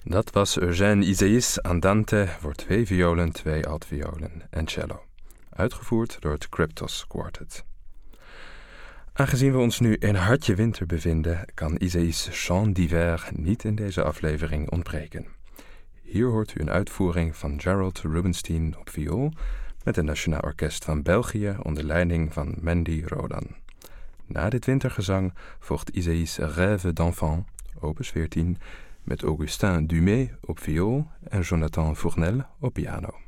Dat was Eugène Isaïs Andante voor 2 violen, 2 altviolen en cello. Uitgevoerd door het Cryptos Quartet. Aangezien we ons nu in hartje winter bevinden, kan Isaïs' Chant d'hiver niet in deze aflevering ontbreken. Hier hoort u een uitvoering van Gerald Rubinstein op viool met het Nationaal Orkest van België onder leiding van Mandy Rodan. Na dit wintergezang volgt Isaïs' Rêve d'enfant, opus 14, met Augustin Dumay op viool en Jonathan Fournel op piano.